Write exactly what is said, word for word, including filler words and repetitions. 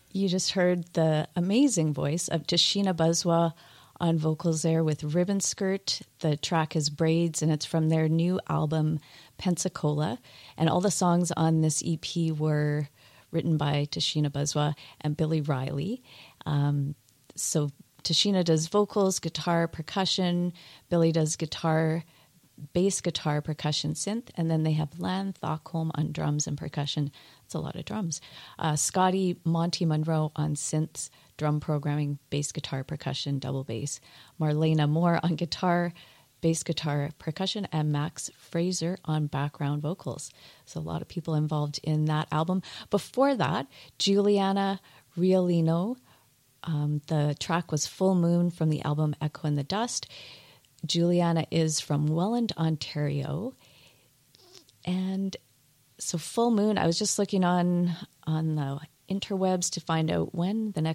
You just heard the amazing voice of Tashina Buzwa on vocals there with Ribbon Skirt. The track is Braids, and it's from their new album, Pensacola. And all the songs on this E P were written by Tashina Buzwa and Billy Riley. Um, so Tashina does vocals, guitar, percussion. Billy does guitar, bass guitar, percussion, synth, and then they have Lan Thockholm on drums and percussion. It's a lot of drums. Uh, Scotty Monty Monroe on synths, drum programming, bass guitar, percussion, double bass. Marlena Moore on guitar, bass guitar, percussion, and Max Fraser on background vocals. So a lot of people involved in that album. Before that, Juliana Riolino. Um, the track was Full Moon from the album Echo in the Dust. Juliana is from Welland, Ontario. And so Full Moon, I was just looking on on the interwebs to find out when the next